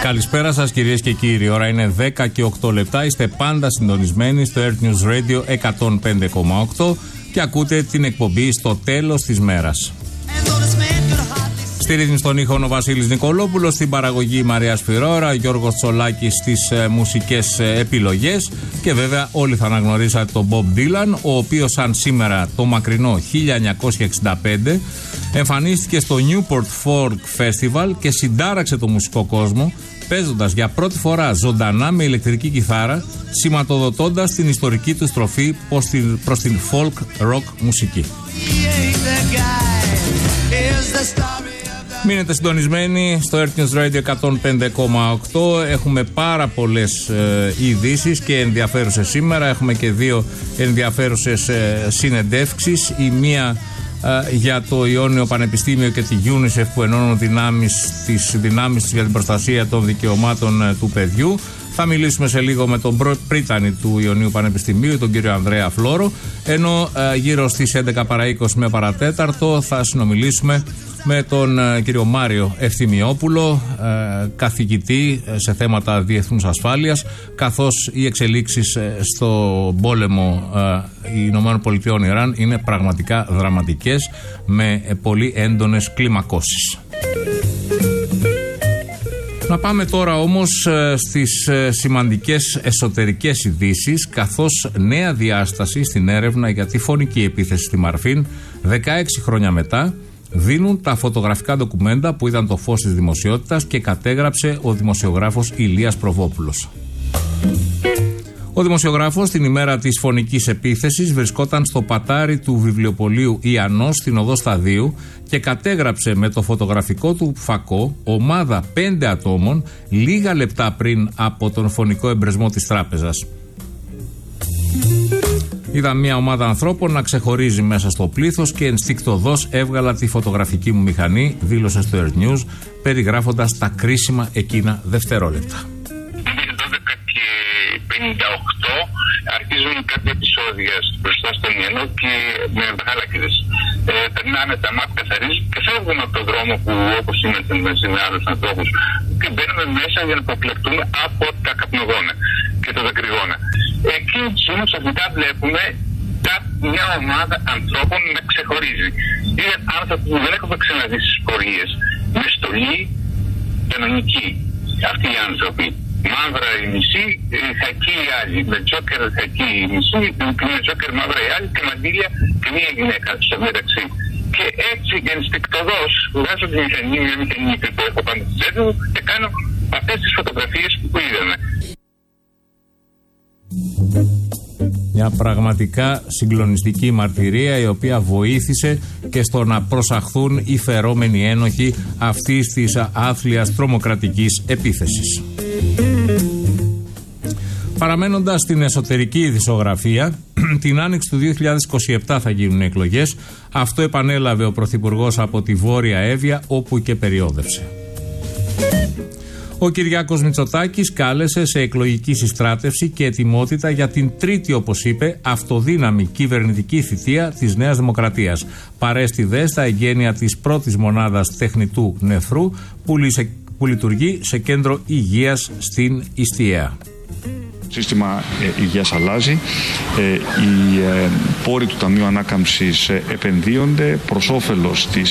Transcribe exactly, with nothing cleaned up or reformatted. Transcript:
Καλησπέρα σας κυρίες και κύριοι. Η ώρα είναι δέκα και οκτώ λεπτά. Είστε πάντα συντονισμένοι στο Earth News Radio εκατόν πέντε κόμμα οκτώ και ακούτε την εκπομπή στο τέλος της μέρας. Στη ρύθμιση των ήχων ο Βασίλης Νικολόπουλος, στην παραγωγή η Μαρία Σφυρόρα, Γιώργος Τσολάκης στις ε, μουσικές ε, επιλογές και βέβαια όλοι θα αναγνωρίσατε τον Bob Dylan, ο οποίος σαν σήμερα το μακρινό χίλια εννιακόσια εξήντα πέντε εμφανίστηκε στο Newport Folk Festival και συντάραξε το μουσικό κόσμο παίζοντας για πρώτη φορά ζωντανά με ηλεκτρική κιθάρα, σηματοδοτώντας την ιστορική του στροφή προς την folk rock μουσική. Μείνετε συντονισμένοι στο Earth News Radio εκατόν πέντε κόμμα οκτώ. Έχουμε πάρα πολλές ε, ειδήσεις και ενδιαφέρουσες σήμερα. Έχουμε και δύο ενδιαφέρουσες ε, συνεντεύξεις. Η μία ε, για το Ιόνιο Πανεπιστήμιο και τη UNICEF που ενώνουν δυνάμεις, τις δυνάμεις της για την προστασία των δικαιωμάτων ε, του παιδιού. Θα μιλήσουμε σε λίγο με τον πρίτανη του Ιωνίου Πανεπιστημίου, τον κύριο Ανδρέα Φλόρο. Ενώ ε, γύρω στις έντεκα παρά είκοσι με παρατέταρτο θα συνομιλήσουμε με τον ε, κύριο Μάριο Ευθυμιόπουλο, ε, καθηγητή σε θέματα διεθνούς ασφάλειας, καθώς οι εξελίξεις ε, στο πόλεμο ε, Ηνωμένων Πολιτειών Ιράν είναι πραγματικά δραματικές, με ε, πολύ έντονες κλιμακώσεις. Να πάμε τώρα όμως ε, στις ε, σημαντικές εσωτερικές ειδήσεις, καθώς νέα διάσταση στην έρευνα για τη φωνική επίθεση στη Μαρφίν δεκαέξι χρόνια μετά δίνουν τα φωτογραφικά ντοκουμέντα που είδαν το φως της δημοσιότητας και κατέγραψε ο δημοσιογράφος Ηλίας Προβόπουλος. Ο δημοσιογράφος την ημέρα της φωνικής επίθεσης βρισκόταν στο πατάρι του βιβλιοπωλείου Ιαννός στην οδό Σταδίου και κατέγραψε με το φωτογραφικό του φακό ομάδα πέντε ατόμων λίγα λεπτά πριν από τον φωνικό εμπρεσμό της τράπεζας. Είδα μια ομάδα ανθρώπων να ξεχωρίζει μέσα στο πλήθος και ενστικτωδώς έβγαλα τη φωτογραφική μου μηχανή, δήλωσε στο Earth News, περιγράφοντας τα κρίσιμα εκείνα δευτερόλεπτα. Αρχίζουν κάποια επεισόδια μπροστά στον Ιαννό και με χάλακιδες. Ε, περνάνε τα μάτια, καθαρίζουν και φεύγουν από τον δρόμο που, όπως είμαστε με άλλους ανθρώπους, και μπαίνουμε μέσα για να αποκλεκτούμε από τα καπνογόνα και τα δακρυγόνα. Εκεί όμως αφιτά βλέπουμε τα, μια ομάδα ανθρώπων να ξεχωρίζει. Είναι άνθρωποι που δεν έχουμε ξαναδεί στις πορείες, με στολή κανονική. Αυτοί οι άνθρωποι. Μαύρα η μισή, χακί η άλλη. Με τζόκερ χακί η μισή, με τζόκερ μαύρα η άλλη και μαντήλια και μία γυναίκα στο μεταξύ. Και έτσι ενστικτωδώς βγάζω τη μηχανή, μια μηχανή που έχω πάνω στη τσέπη μου και κάνω αυτές τις φωτογραφίες που είδαμε. Μια πραγματικά συγκλονιστική μαρτυρία, η οποία βοήθησε και στο να προσαχθούν οι φερόμενοι ένοχοι αυτής της άθλιας τρομοκρατικής επίθεσης. Παραμένοντας στην εσωτερική ειδησιογραφία, την άνοιξη του δύο χιλιάδες είκοσι επτά θα γίνουν εκλογές. Αυτό επανέλαβε ο Πρωθυπουργός από τη Βόρεια Εύβοια, όπου και περιόδευσε. Ο Κυριάκος Μητσοτάκης κάλεσε σε εκλογική συστράτευση και ετοιμότητα για την τρίτη, όπως είπε, αυτοδύναμη κυβερνητική θητεία της Νέας Δημοκρατίας. Παρέστη δε στα εγγένεια της πρώτης μονάδας τεχνητού νεφρού που λειτουργεί σε κέντρο υγείας στην Ιστιαία. Το σύστημα ε, υγείας αλλάζει, ε, οι ε, πόροι του Ταμείου Ανάκαμψης ε, επενδύονται προς όφελος της